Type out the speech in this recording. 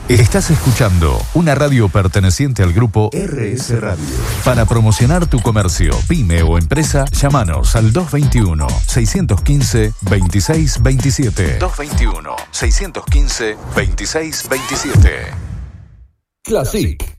Estás escuchando una radio perteneciente al grupo RS Radio. Para promocionar tu comercio, pyme o empresa, llámanos al 221-615-2627. 221-615-2627. Classic.